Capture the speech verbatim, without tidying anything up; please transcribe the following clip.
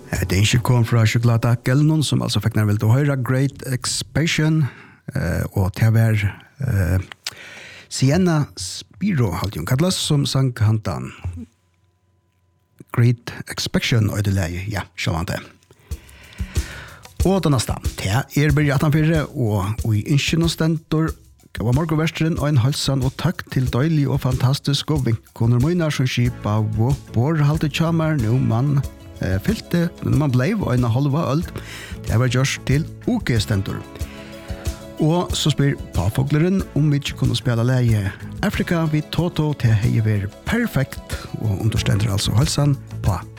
Det är inte kom från Choklata Gelnon som alltså fick när väl då höra Great Expansion eh, och det var eh, Sienna Spiro hade ju kallas som sang hantan Great Expansion och det läge ja, så var det. Och den nästa det är börjat han för och i ingenstentor var Marco Western och en halsan och tack till dejlig och fantastisk och vinkoner mina som skipa och bor halte chamar nu man eh, fylte när man blev och en halva öl det var just till okestentor. Och så spyr Pafogleren om vi inte kunde spela läge Afrika vid Toto till hejer perfekt och underständer alltså halsan på